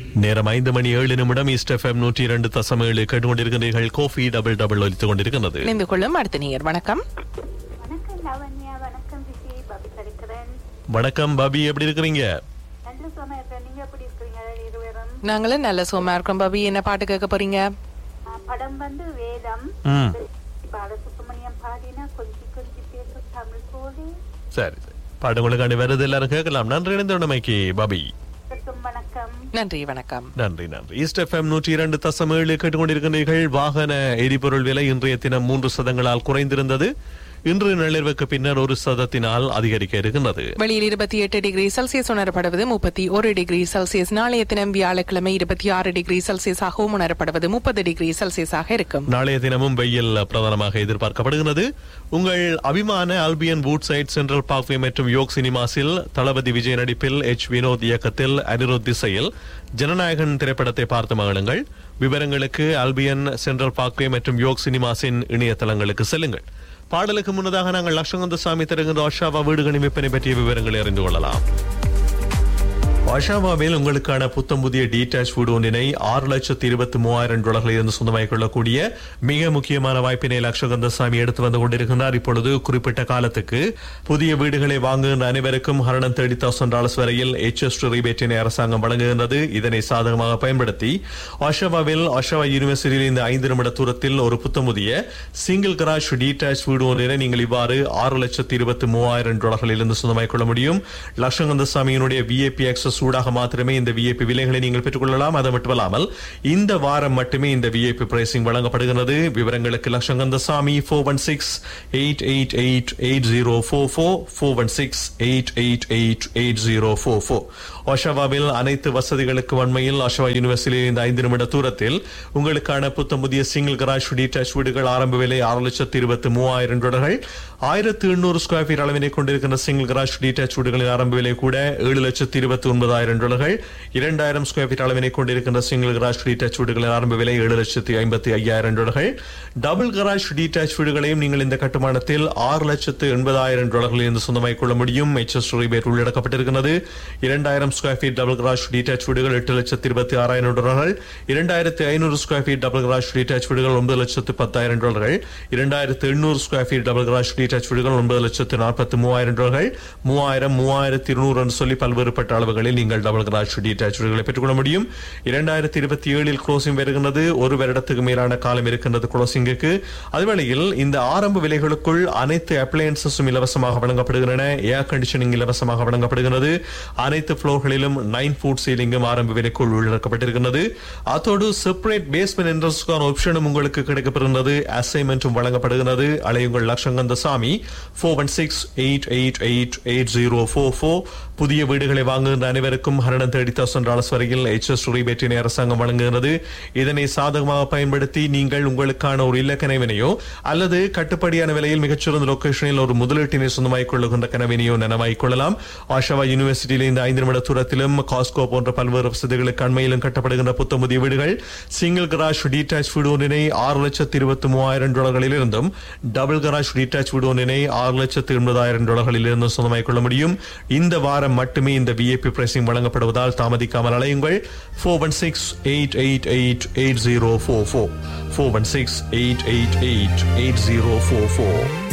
நேரம் 5:07 east FM 102.7 கேட்டுக்கொண்டிருக்கிறீர்கள். Kofi double double ஒலித்துக் கொண்டிருக்கிறது. இணைந்து கொள்ளும் அடுத்த நேயர். வணக்கம். வணக்கம் லாவண்யா. வணக்கம் விஜி. பாபி கிடைக்கிறேன். வணக்கம் பாபி, எப்படி இருக்கிறீங்க? நல்ல சும்மா இருக்கேன். நீங்க எப்படி இருக்கீங்க இருவரும்? நாங்களும் நல்ல சும்மா இருக்கோம். பாபி, என்ன பாட்டு கேட்க போறீங்க? படம் வந்து வேதம். பாலசுப்ரமணியம் பாடினா கொஞ்சி கொஞ்சி பேசும் தமிழ் போது. சரி, பாடுங்களுக்காண்டி வருது, எல்லாரும் கேட்கலாம். நன்றி இணைந்தமைக்கு பாபி. வணக்கம். நன்றி, வணக்கம். நன்றி. ஈஸ்ட் எஃப்எம் 102.7 கேட்டுக்கொண்டிருக்கிறீர்கள். வாகன எரிபொருள் விலை இன்றைய தினம் 3% குறைந்திருந்தது. இன்று நள்ளிரவுக்கு பின்னர் 1% அதிகரிக்க இருக்கின்றது. வெளியில் 28 டிகிரி செல்சியஸ் உணரப்படுவது, 31 டிகிரி செல்சியஸ். நாளைய தினம் வியாழக்கிழமை 26 டிகிரி செல்சியஸாகவும் உணரப்படுவது, 30 டிகிரி செல்சியஸாக இருக்கும். நாளைய தினமும் வெயில் பிரதானமாக எதிர்பார்க்கப்படுகிறது. உங்கள் அபிமான ஆல்பியன் வூட்சைட் சென்ட்ரல் பார்க்வே மற்றும் யோக் சினிமாஸில் தளபதி விஜய் நடிப்பில் வினோத் இயக்கத்தில் அனிருத் திசையில் ஜனநாயகன் திரைப்படத்தை பார்த்து மகிழுங்கள். விவரங்களுக்கு ஆல்பியன் சென்ட்ரல் பார்க்வே மற்றும் யோக் சினிமாஸின் இணையதளங்களுக்கு செல்லுங்கள். பாடலுக்கு முன்னதாக நாங்கள் லட்சங்கந்தசாமி தருகின்ற ஆஷாவா வீடுகளின் விற்பனை பற்றிய விவரங்களை அறிந்து கொள்ளலாம். ஆஷாவாவில் உங்களுக்கான புத்தம் புதிய டீடாச் வீடு ஒன்றினை $6,23,000 இருந்து சொந்தமாகிக் கொள்ளக்கூடிய மிக முக்கியமான வாய்ப்பினை லட்சகந்தசாமி எடுத்து வந்து கொண்டிருக்கிறார். இப்பொழுது குறிப்பிட்ட காலத்துக்கு புதிய வீடுகளை வாங்குகின்ற அனைவருக்கும் $130,000 வரையில் HST ரிபேட்டினை அரசாங்கம் வழங்குகின்றது. இதனை சாதகமாக பயன்படுத்தி ஆஷாவாவில் ஆஷாவா யூனிவர்சிட்டியில் இந்த 5 நிமிட தூரத்தில் ஒரு புத்தம் புதிய சிங்கிள் கராஜ் டீடாச் வீடு ஒன்றினை நீங்கள் இவ்வாறு $6,23,000 இருந்து சொந்தமாகிக் கொள்ள முடியும். லட்சகந்தசாமியினுடைய VIP ஆக்சஸ் சூடாக மாத்திரமே இந்த VIP விலைகளை நீங்கள் பெற்றுக் கொள்ளலாம். அது மட்டுமல்லாமல் இந்த வாரம் மட்டுமே இந்த VIP பிரைசிங் வழங்கப்படுகிறது. விவரங்களுக்கு லட்சங்கந்தசாமி 416-888-8044 416-888-8044. ஆஷாவாவில் அனைத்து வசதிகளுக்கு வன்மையில் ஆஷாவா யூனிவர்சிட்டியில் இந்த 5 நிமிட தூரத்தில் உங்களுக்கான புத்தம் புதிய சிங்கிள் கராஜ் டீடாச் வீடுகள் ஆரம்ப விலை $6,23,000. 1,800 ஸ்கொயர் ஃபீட் அளவினை கொண்டிருக்கின்ற சிங்கிள் கராஜ் டீடாச் வீடுகளின் ஆரம்ப விலை கூட $7,29,000. 2,000 ஸ்கொயர் ஃபீட் அளவினை கொண்டிருக்கின்ற சிங்கிள் கராஜ் டீடாச் வீடுகளின் ஆரம்ப விலை $7,55,000. டபுள் கராஜ் டீடாச் வீடுகளையும் நீங்கள் இந்த கட்டுமானத்தில் $6,80,000 இருந்து சொந்தமாகிக் கொள்ள முடியும். HST rebate உள்ளடக்கப்பட்டிருக்கிறது. 2,000 square feet double garage டீடாச் வீடுகள் $8,26,000. 2,500 ஸ்கொயர் ஃபீட் டபுள் கராஜ் டீடாச் வீடுகள் $9,10,000. 2,800 ஸ்கொயர் ஃபீட் டபுள் கராஜ் டீடாச் வீடுகள் $9,43,000. 3,000, 3,200 என்று சொல்லி பல்வேறுபட்ட அளவுகளில் நீங்கள் டபுள் கராஜ் டீடாச் வீடுகளை பெற்றுக்கொள்ள முடியும். 2027 க்ளோசிங் வருகின்றது. ஒரு வருடத்துக்கு மேலான காலம் இருக்கின்றது க்ளோசிங்குக்கு. அதுவேளையில் இந்த ஆரம்ப விலைகளுக்குள் அனைத்து அப்ளையன்சஸும் இலவசமாக வழங்கப்படுகின்றன. ஏர் கண்டிஷனிங் இலவசமாக வழங்கப்படுகிறது. அனைத்து புளோர்களிலும் 9 ஃபுட் சீலிங்கும் ஆரம்ப விலைக்குள் உள்ளடக்கப்பட்டிருக்கிறது. அதோடு செப்பரேட் பேஸ்மெண்ட் என்ட்ரன்ஸ்க்கான ஆப்ஷனும் உங்களுக்கு கிடைக்கப்படுகிறது. அசைன்மென்ட்டும் வழங்கப்படுகிறது. அலையுங்கள் லட்சங்கந்தசாமி 416-888-8044. புதிய வீடுகளை வாங்குகின்ற அனைவருக்கும் $130,000 வரையில் HST ரிபேட்டினை அரசாங்கம் வழங்குகிறது. இதனை சாதகமாக பயன்படுத்தி நீங்கள் உங்களுக்கான ஒரு இல்ல கனவினையோ அல்லது கட்டுப்படியான விலையில் மிகச்சிறந்த லொகேஷனில் ஒரு முதலீட்டினை சொந்தமாகிக் கொள்ளுகின்ற கனவினையோ நனவாகிக் கொள்ளலாம். ஆஷாவா யூனிவர்சிட்டியில் இந்த 5 நிமிட தூரத்திலும் காஸ்கோ போன்ற பல்வேறு வசதிகளுக்கு அண்மையிலும் கட்டப்படுகின்ற புத்தம் புதிய வீடுகள் சிங்கிள் கராஜ் டீடாச் வீடு ஒன்றினை $6,23,000 இருந்தும் டபுள் கராஜ் டீடாச் வீடு ஒன்றினை $6,80,000 இருந்தும் சொந்தமாகிக் கொள்ள முடியும். இந்த வாரம் மட்டுமே இந்த VIP பிரைசிங் வழங்கப்படுவதால் தாமதிக்காமல் அலையுங்கள். 416-888-8044 416-888-8044.